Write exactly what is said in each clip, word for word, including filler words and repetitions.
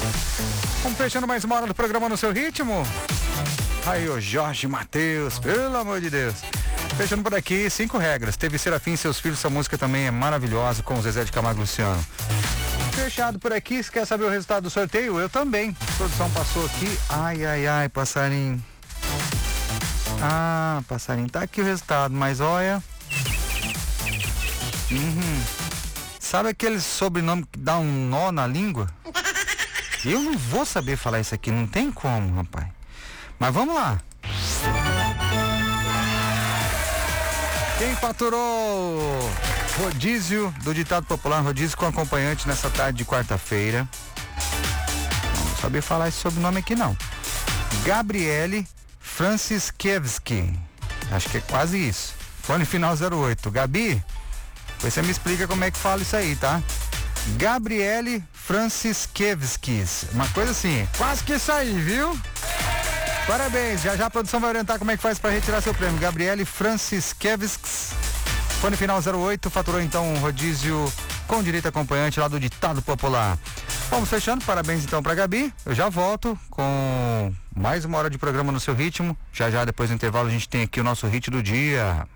Vamos fechando mais uma hora do programa no seu ritmo. Aí, o Jorge Mateus, pelo amor de Deus. Fechando por aqui, cinco regras. Teve Serafim e seus filhos, essa música também é maravilhosa, com o Zezé de Camargo e Luciano. Fechado por aqui, se quer saber o resultado do sorteio, eu também. A produção passou aqui. Ai, ai, ai, passarinho. Ah, passarinho, tá aqui o resultado, mas olha. Uhum. Sabe aquele sobrenome que dá um nó na língua? Eu não vou saber falar isso aqui, não tem como, rapaz. Mas vamos lá. Quem faturou rodízio do ditado popular, rodízio com acompanhante nessa tarde de quarta-feira? Não vou saber falar esse sobrenome aqui não. Gabriele Franciszewski. Acho que é quase isso. Fone final zero oito. Gabi, depois você me explica como é que fala isso aí, tá? Gabriele Franciszewski. Uma coisa assim, quase que isso aí, viu? Parabéns, já já a produção vai orientar como é que faz para retirar seu prêmio. Gabriele Franciszewski, fone final zero oito, faturou então um rodízio com direito acompanhante lá do ditado popular. Vamos fechando, parabéns então pra Gabi. Eu já volto com mais uma hora de programa no seu ritmo. Já já depois do intervalo a gente tem aqui o nosso hit do dia.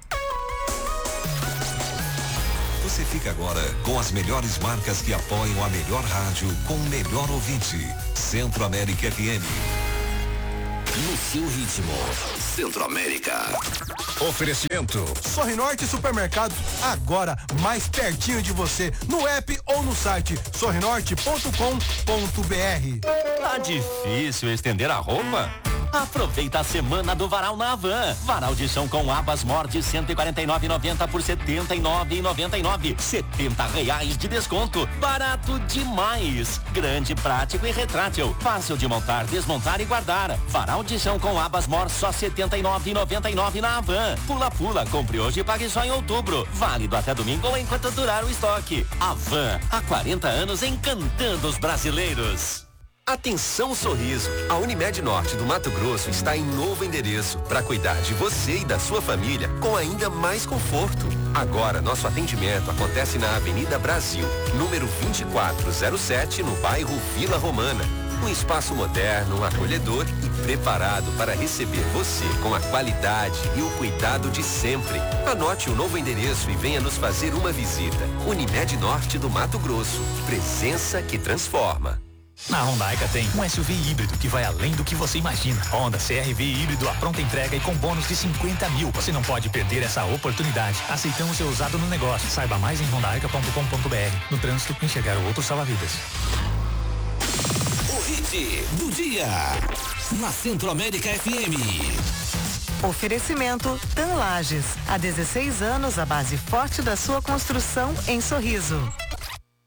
Você fica agora com as melhores marcas que apoiam a melhor rádio com o melhor ouvinte. Centro América F M. No seu ritmo, Centro América. Oferecimento Sorri Norte Supermercados, agora mais pertinho de você, no app ou no site sorri norte ponto com ponto b r. Tá difícil estender a roupa? Aproveita a semana do Varal na Havan. Varal de chão com abas Mor de cento e quarenta e nove reais e noventa centavos por setenta e nove reais e noventa e nove centavos. setenta reais de desconto. Barato demais. Grande, prático e retrátil. Fácil de montar, desmontar e guardar. Varal de chão com abas Mor só setenta e nove reais e noventa e nove centavos na Havan. Pula pula, compre hoje e pague só em outubro. Válido até domingo ou enquanto durar o estoque. Havan, há quarenta anos encantando os brasileiros. Atenção Sorriso, a Unimed Norte do Mato Grosso está em novo endereço para cuidar de você e da sua família com ainda mais conforto. Agora nosso atendimento acontece na Avenida Brasil, número vinte e quatro zero sete, no bairro Vila Romana. Um espaço moderno, acolhedor e preparado para receber você com a qualidade e o cuidado de sempre. Anote o novo endereço e venha nos fazer uma visita. Unimed Norte do Mato Grosso, presença que transforma. Na Rondaica tem um S U V híbrido que vai além do que você imagina. Honda C R V híbrido à pronta entrega e com bônus de cinquenta mil. Você não pode perder essa oportunidade. Aceitamos seu usado no negócio. Saiba mais em rondaica ponto com ponto b r. No trânsito, enxergar o outro salva-vidas. O hit do dia na Centro América F M. Oferecimento TAM Lages. Há dezesseis anos, a base forte da sua construção em Sorriso.